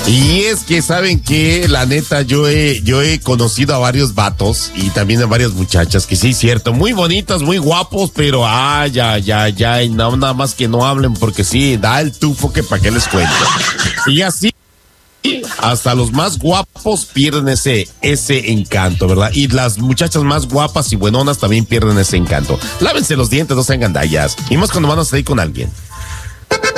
Y es que saben que la neta yo he conocido a varios vatos y también a varias muchachas que sí es cierto, muy bonitas, muy guapos, pero y no, nada más que no hablen porque sí, da el tufo que para qué les cuento. Y así hasta los más guapos pierden ese encanto, ¿verdad? Y las muchachas más guapas y buenonas también pierden ese encanto. Lávense los dientes, no sean gandallas. Y más cuando van a salir con alguien.